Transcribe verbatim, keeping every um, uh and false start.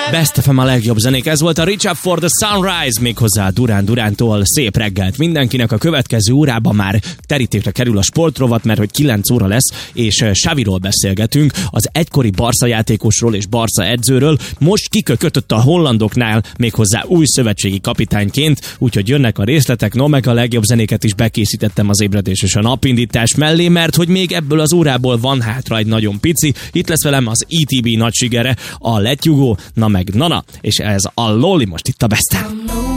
Best ef em a legjobb zenék, ez volt a Reach Up for the Sunrise, méghozzá Durán Durántól. Szép reggelt mindenkinek, a következő órában már terítésre kerül a sportrovat, mert hogy kilenc óra lesz, és Xaviról beszélgetünk, az egykori Barca játékosról és Barca edzőről. Most kikötött a hollandoknál, méghozzá új szövetségi kapitányként, úgyhogy jönnek a részletek, no meg a legjobb zenéket is bekészítettem az ébredés és a napindítás mellé, mert hogy még ebből az órából van hátra egy nagyon pici. Itt lesz velem az i té bé nagy sigere, a Let You Go, na meg Nana, és ez a Loli most itt a Besten.